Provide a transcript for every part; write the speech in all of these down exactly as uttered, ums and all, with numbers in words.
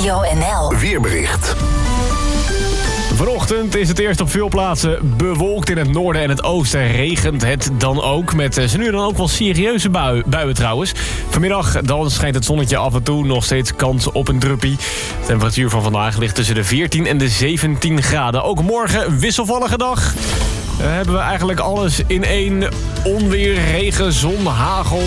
Radio N L Weerbericht. Vanochtend is het eerst op veel plaatsen bewolkt. In het noorden en het oosten regent het dan ook. Met uh, nu dan ook wel serieuze bui, buien trouwens. Vanmiddag dan schijnt het zonnetje af en toe. Nog steeds kans op een druppie. De temperatuur van vandaag ligt tussen de veertien en de zeventien graden. Ook morgen wisselvallige dag. Uh, hebben we eigenlijk alles in één. Onweer, regen, zon, hagel.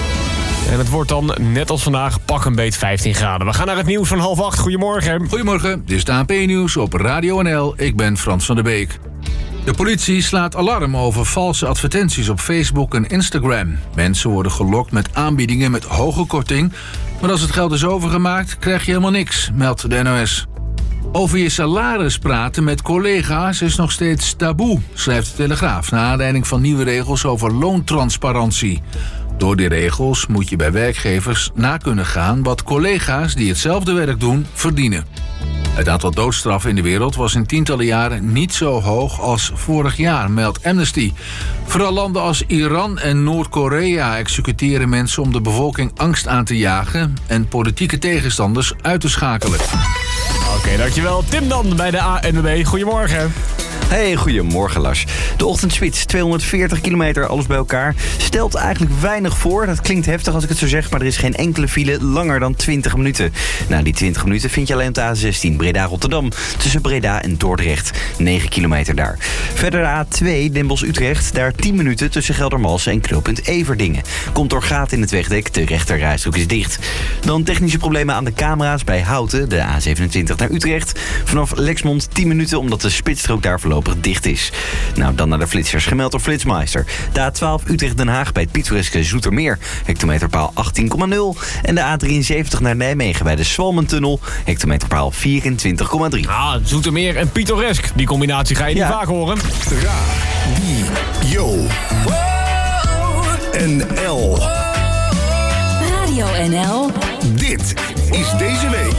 En het wordt dan, net als vandaag, pak een beet vijftien graden. We gaan naar het nieuws van half acht. Goedemorgen. Goedemorgen, dit is het A N P-nieuws op Radio N L. Ik ben Frans van der Beek. De politie slaat alarm over valse advertenties op Facebook en Instagram. Mensen worden gelokt met aanbiedingen met hoge korting. Maar als het geld is overgemaakt, krijg je helemaal niks, meldt de N O S. Over je salaris praten met collega's is nog steeds taboe, schrijft de Telegraaf, naar aanleiding van nieuwe regels over loontransparantie. Door die regels moet je bij werkgevers na kunnen gaan wat collega's die hetzelfde werk doen verdienen. Het aantal doodstraffen in de wereld was in tientallen jaren niet zo hoog als vorig jaar, meldt Amnesty. Vooral landen als Iran en Noord-Korea executeren mensen om de bevolking angst aan te jagen en politieke tegenstanders uit te schakelen. Oké, okay, dankjewel. Tim dan bij de A N W B. Goedemorgen. Hey, goedemorgen Lars. De ochtendspits, tweehonderdveertig kilometer, alles bij elkaar. Stelt eigenlijk weinig voor. Dat klinkt heftig als ik het zo zeg, maar er is geen enkele file langer dan twintig minuten. Nou, die twintig minuten vind je alleen op de A zestien, Breda-Rotterdam. Tussen Breda en Dordrecht, negen kilometer daar. Verder de A twee, Den Bosch-Utrecht. Daar tien minuten tussen Geldermalsen en knooppunt Everdingen. Komt door gaten in het wegdek, de rechterrijstrook is dicht. Dan technische problemen aan de camera's bij Houten, de A zevenentwintig naar Utrecht. Vanaf Lexmond tien minuten, omdat de spitsstrook daar voorlopig dicht is. Nou, dan naar de flitsers, gemeld door Flitsmeister. De A twaalf Utrecht-Den Haag bij het pittoreske Zoetermeer, hectometerpaal achttien komma nul. En de A drieënzeventig naar Nijmegen bij de Swalmentunnel, hectometerpaal vierentwintig komma drie. Ah, Zoetermeer en pittoresk. Die combinatie ga je ja. niet vaak horen. Radio N L. Radio N L. Dit is deze week